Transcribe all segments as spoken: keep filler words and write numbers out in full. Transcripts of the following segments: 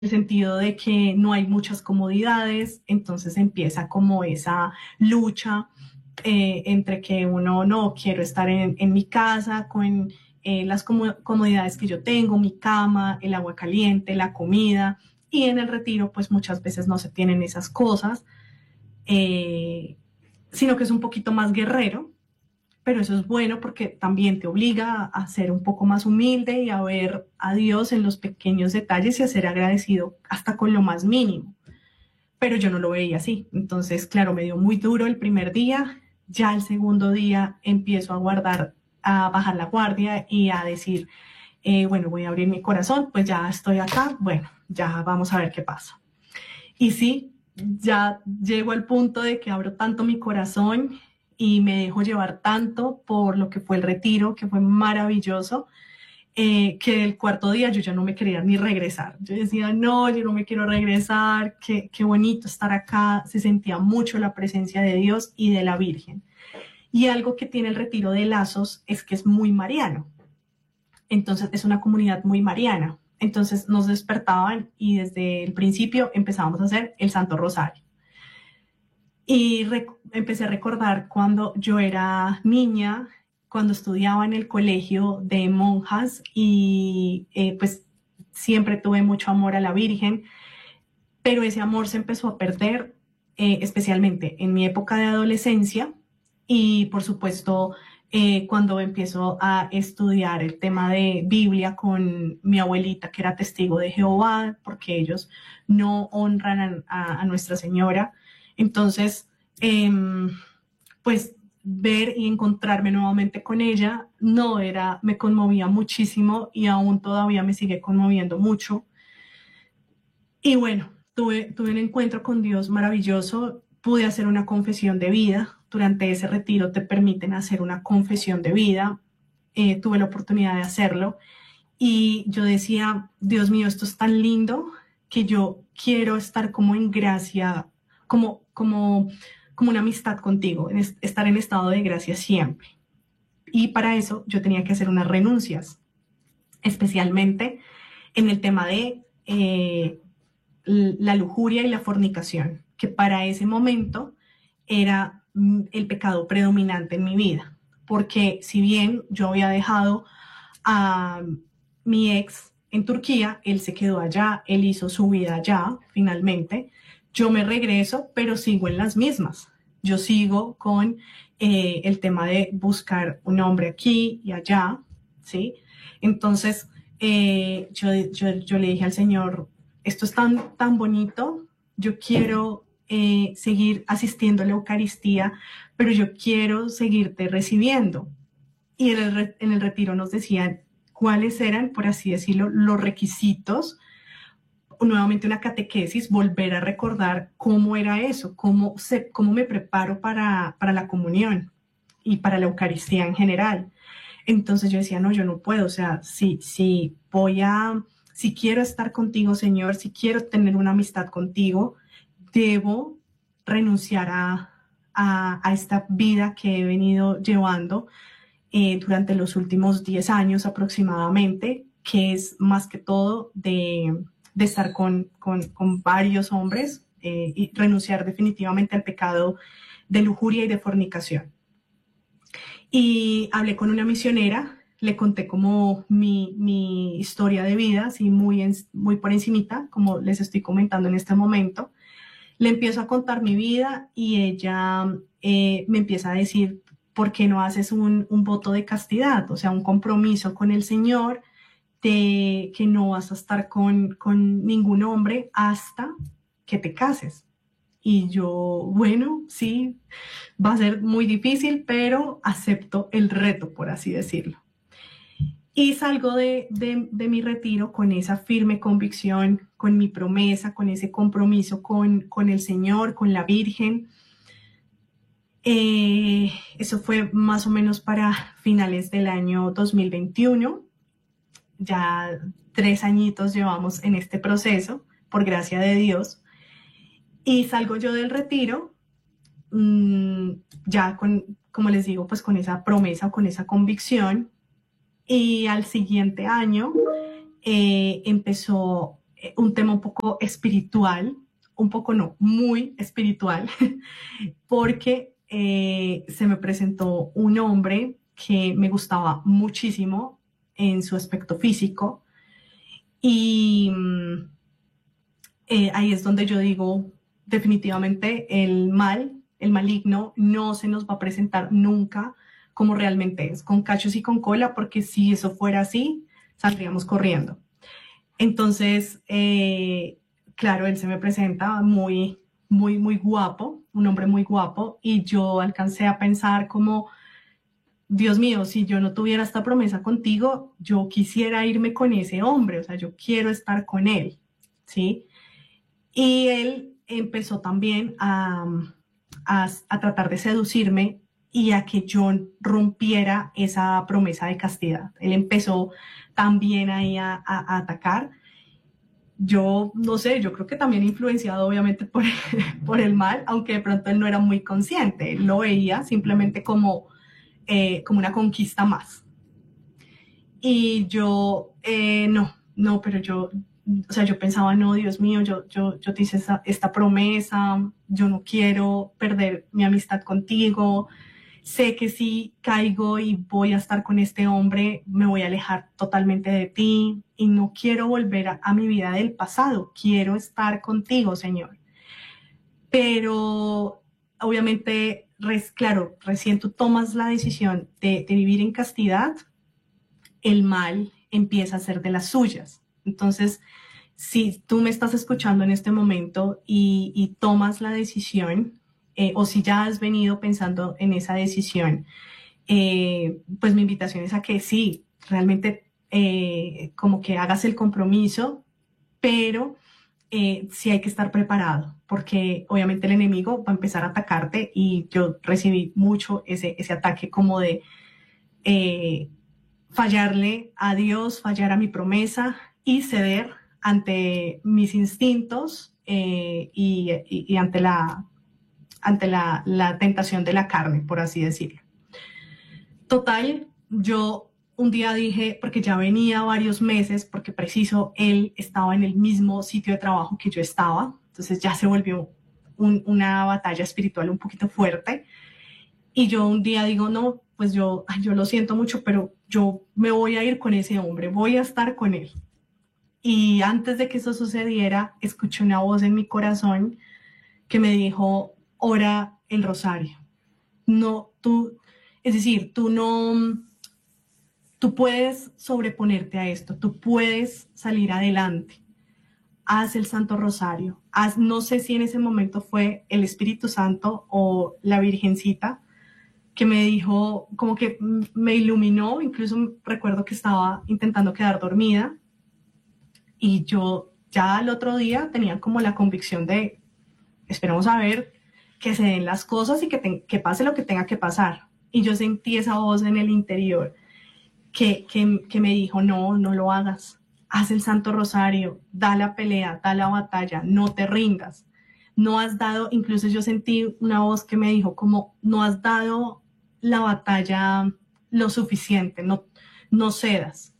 el sentido de que no hay muchas comodidades, entonces empieza como esa lucha eh, entre que uno no quiero estar en, en mi casa con eh, las comodidades que yo tengo, mi cama, el agua caliente, la comida, y en el retiro pues muchas veces no se tienen esas cosas, eh, sino que es un poquito más guerrero, pero eso es bueno porque también te obliga a ser un poco más humilde y a ver a Dios en los pequeños detalles y a ser agradecido hasta con lo más mínimo. Pero yo no lo veía así. Entonces, claro, me dio muy duro el primer día. Ya el segundo día empiezo a guardar, a bajar la guardia y a decir, eh, bueno, voy a abrir mi corazón, pues ya estoy acá, bueno, ya vamos a ver qué pasa. Y sí, ya llego al punto de que abro tanto mi corazón y me dejo llevar tanto por lo que fue el retiro, que fue maravilloso, eh, que el cuarto día yo ya no me quería ni regresar. Yo decía, no, yo no me quiero regresar, qué, qué bonito estar acá. Se sentía mucho la presencia de Dios y de la Virgen. Y algo que tiene el retiro de Lazos es que es muy mariano. Entonces es una comunidad muy mariana. Entonces nos despertaban y desde el principio empezábamos a hacer el Santo Rosario. Y empecé a recordar cuando yo era niña, cuando estudiaba en el colegio de monjas y eh, pues siempre tuve mucho amor a la Virgen, pero ese amor se empezó a perder, eh, especialmente en mi época de adolescencia y por supuesto eh, cuando empiezo a estudiar el tema de Biblia con mi abuelita que era testigo de Jehová, porque ellos no honran a, a, a Nuestra Señora. Entonces, eh, pues ver y encontrarme nuevamente con ella no era, me conmovía muchísimo y aún todavía me sigue conmoviendo mucho. Y bueno, tuve, tuve un encuentro con Dios maravilloso, pude hacer una confesión de vida. Durante ese retiro te permiten hacer una confesión de vida. Eh, tuve la oportunidad de hacerlo y yo decía, Dios mío, esto es tan lindo que yo quiero estar como en gracia, como, como, como una amistad contigo, en es, estar en estado de gracia siempre. Y para eso yo tenía que hacer unas renuncias, especialmente en el tema de eh, la lujuria y la fornicación, que para ese momento era el pecado predominante en mi vida, porque si bien yo había dejado a mi ex en Turquía, él se quedó allá, él hizo su vida allá, finalmente, yo me regreso, pero sigo en las mismas. Yo sigo con eh, el tema de buscar un hombre aquí y allá, ¿sí? Entonces, eh, yo, yo, yo le dije al Señor, esto es tan, tan bonito, yo quiero eh, seguir asistiendo a la Eucaristía, pero yo quiero seguirte recibiendo. Y en el, en el retiro nos decían cuáles eran, por así decirlo, los requisitos, nuevamente una catequesis, volver a recordar cómo era eso, cómo, se, cómo me preparo para, para la comunión y para la Eucaristía en general. Entonces yo decía, no, yo no puedo, o sea, si, si voy a, si quiero estar contigo, Señor, si quiero tener una amistad contigo, debo renunciar a, a, a esta vida que he venido llevando eh, durante los últimos diez años aproximadamente, que es más que todo de, de estar con, con, con varios hombres eh, y renunciar definitivamente al pecado de lujuria y de fornicación. Y hablé con una misionera, le conté como mi, mi historia de vida, así muy, en, muy por encimita, como les estoy comentando en este momento. Le empiezo a contar mi vida y ella eh, me empieza a decir, ¿por qué no haces un, un voto de castidad? O sea, un compromiso con el Señor de que no vas a estar con, con ningún hombre hasta que te cases. Y yo, bueno, sí, va a ser muy difícil, pero acepto el reto, por así decirlo. Y salgo de, de, de mi retiro con esa firme convicción, con mi promesa, con ese compromiso con, con el Señor, con la Virgen. Eh, eso fue más o menos para finales del año dos mil veintiuno. Ya tres añitos llevamos en este proceso, por gracia de Dios. Y salgo yo del retiro, mmm, ya con, como les digo, pues con esa promesa, con esa convicción. Y al siguiente año eh, empezó un tema un poco espiritual, un poco no, muy espiritual, porque eh, se me presentó un hombre que me gustaba muchísimo en su aspecto físico y eh, ahí es donde yo digo, definitivamente el mal, el maligno, no se nos va a presentar nunca como realmente es, con cachos y con cola, porque si eso fuera así, saldríamos corriendo. Entonces, eh, claro, él se me presenta muy, muy, muy guapo, un hombre muy guapo, y yo alcancé a pensar como, Dios mío, si yo no tuviera esta promesa contigo, yo quisiera irme con ese hombre, o sea, yo quiero estar con él, ¿sí? Y él empezó también a, a, a tratar de seducirme y a que yo rompiera esa promesa de castidad. Él empezó también ahí a, a, a atacar. Yo no sé, yo creo que también influenciado obviamente por, por el mal, aunque de pronto él no era muy consciente, él lo veía simplemente como, eh, como una conquista más. Y yo, eh, no, no, pero yo, o sea, yo pensaba, no, Dios mío, yo, yo, yo te hice esta, esta promesa, yo no quiero perder mi amistad contigo, sé que si caigo y voy a estar con este hombre, me voy a alejar totalmente de ti y no quiero volver a, a mi vida del pasado, quiero estar contigo, Señor. Pero obviamente, res, claro, recién tú tomas la decisión de, de vivir en castidad, el mal empieza a ser de las suyas. Entonces, si tú me estás escuchando en este momento y, y tomas la decisión, eh, o si ya has venido pensando en esa decisión, eh, pues mi invitación es a que sí, realmente eh, como que hagas el compromiso, pero eh, sí hay que estar preparado, porque obviamente el enemigo va a empezar a atacarte y yo recibí mucho ese, ese ataque como de eh, fallarle a Dios, fallar a mi promesa y ceder ante mis instintos eh, y, y, y ante, la, ante la, la tentación de la carne, por así decirlo. Total, yo un día dije, porque ya venía varios meses, porque preciso, él estaba en el mismo sitio de trabajo que yo estaba, entonces ya se volvió un, una batalla espiritual un poquito fuerte. Y yo un día digo, no, pues yo, ay, yo lo siento mucho, pero yo me voy a ir con ese hombre, voy a estar con él. Y antes de que eso sucediera, escuché una voz en mi corazón que me dijo, ora el rosario. No, tú, es decir, tú no, tú puedes sobreponerte a esto, tú puedes salir adelante. Haz el Santo Rosario. Haz, no sé si en ese momento fue el Espíritu Santo o la Virgencita que me dijo, como que me iluminó, incluso recuerdo que estaba intentando quedar dormida y yo ya al otro día tenía como la convicción de, esperemos a ver que se den las cosas y que, te, que pase lo que tenga que pasar. Y yo sentí esa voz en el interior que, que, que me dijo, no, no lo hagas, haz el Santo Rosario, da la pelea, da la batalla, no te rindas. No has dado, incluso yo sentí una voz que me dijo como, no has dado la batalla lo suficiente, no, no cedas.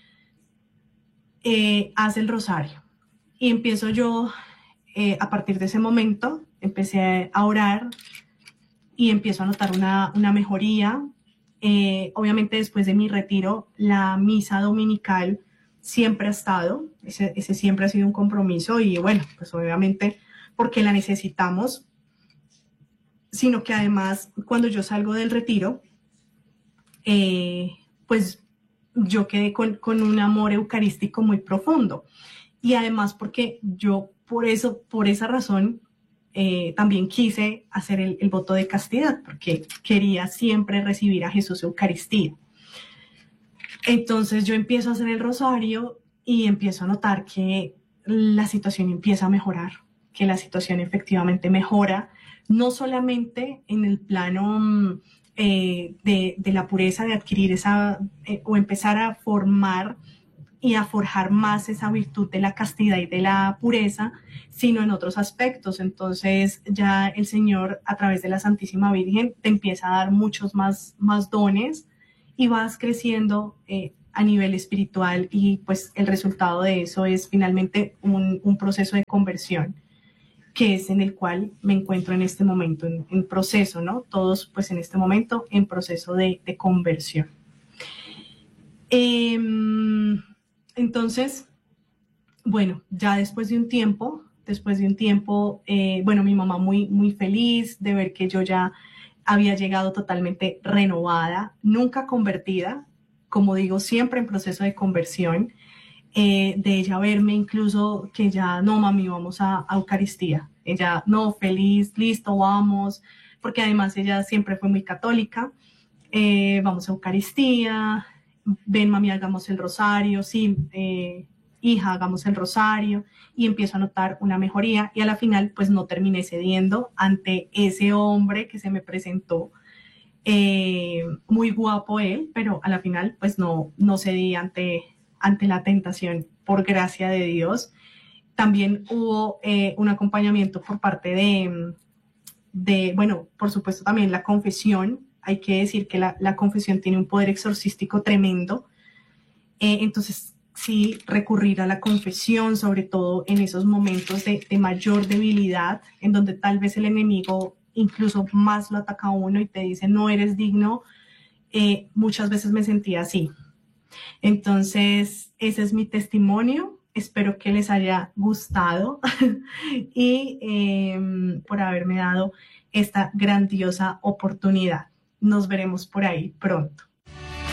Eh, haz el rosario. Y empiezo yo, eh, a partir de ese momento, empecé a orar y empiezo a notar una, una mejoría. Eh, obviamente después de mi retiro, la misa dominical siempre ha estado, ese, ese siempre ha sido un compromiso y bueno, pues obviamente porque la necesitamos, sino que además cuando yo salgo del retiro, eh, pues yo quedé con, con un amor eucarístico muy profundo. Y además porque yo por eso, por esa razón, eh, también quise hacer el, el voto de castidad, porque quería siempre recibir a Jesús Eucaristía. Entonces yo empiezo a hacer el rosario y empiezo a notar que la situación empieza a mejorar, que la situación efectivamente mejora, no solamente en el plano eh, de, de la pureza, de adquirir esa, eh, o empezar a formar y a forjar más esa virtud de la castidad y de la pureza, sino en otros aspectos. Entonces ya el Señor, a través de la Santísima Virgen, te empieza a dar muchos más, más dones y vas creciendo eh, a nivel espiritual y pues el resultado de eso es finalmente un, un proceso de conversión, que es en el cual me encuentro en este momento, en, en proceso, ¿no? Todos pues en este momento en proceso de, de conversión. Eh, entonces, bueno, ya después de un tiempo, después de un tiempo, eh, bueno, mi mamá muy, muy feliz de ver que yo ya había llegado totalmente renovada, nunca convertida, como digo, siempre en proceso de conversión, eh, de ella verme incluso que ya, no mami, vamos a, a Eucaristía, ella, no, feliz, listo, vamos, porque además ella siempre fue muy católica, eh, vamos a Eucaristía, ven mami, hagamos el rosario, sí, eh, hija, hagamos el rosario, y empiezo a notar una mejoría, y a la final pues no terminé cediendo ante ese hombre que se me presentó, eh, muy guapo él, pero a la final pues no, no cedí ante, ante la tentación, por gracia de Dios. También hubo eh, un acompañamiento por parte de, de, bueno, por supuesto también la confesión. Hay que decir que la, la confesión tiene un poder exorcístico tremendo. Eh, entonces, sí, recurrir a la confesión, sobre todo en esos momentos de, de mayor debilidad, en donde tal vez el enemigo incluso más lo ataca a uno y te dice, no eres digno. Eh, muchas veces me sentía así. Entonces, ese es mi testimonio. Espero que les haya gustado y eh, por haberme dado esta grandiosa oportunidad. Nos veremos por ahí pronto.